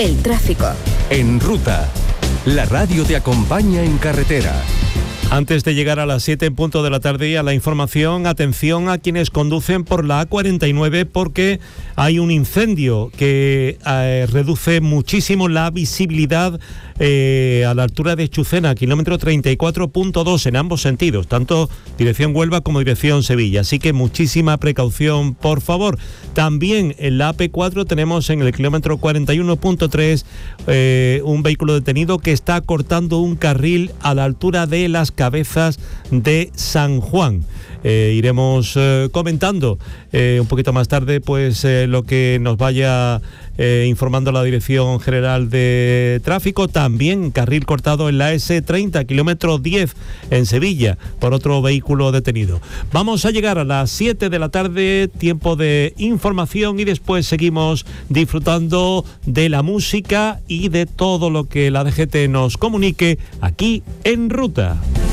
El tráfico. En Ruta, la radio te acompaña en carretera. Antes de llegar a las 7 en punto de la tarde y a la información, atención a quienes conducen por la A49 porque hay un incendio que reduce muchísimo la visibilidad a la altura de Chucena, kilómetro 34.2 en ambos sentidos, tanto dirección Huelva como dirección Sevilla. Así que muchísima precaución, por favor. También en la AP4 tenemos en el kilómetro 41.3 un vehículo detenido que está cortando un carril a la altura de las Cabezas de San Juan. Iremos comentando un poquito más tarde pues lo que nos vaya informando la Dirección General de Tráfico. También carril cortado en la S30, kilómetro 10 en Sevilla, por otro vehículo detenido. Vamos a llegar a las 7 de la tarde, tiempo de información, y después seguimos disfrutando de la música y de todo lo que la DGT nos comunique aquí en Ruta.